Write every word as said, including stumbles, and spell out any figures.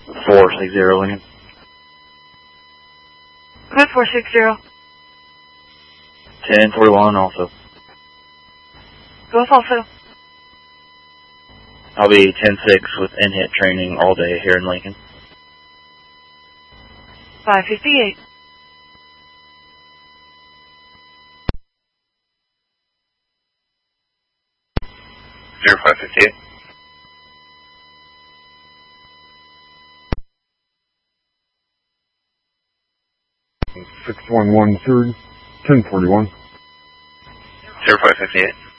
four six zero Lincoln. Good, four six zero. ten forty-one also. Go with also. I'll be ten six with in-hit training all day here in Lincoln. five fifty-eight. zero five fifty-eight. six one one third, ten forty-one. zero five fifty-eight.